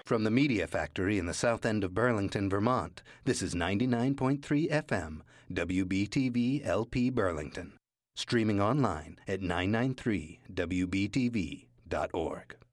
From the Media Factory in the south end of Burlington, Vermont, this is 99.3 FM, WBTV LP Burlington. Streaming online at 993wbtv.org.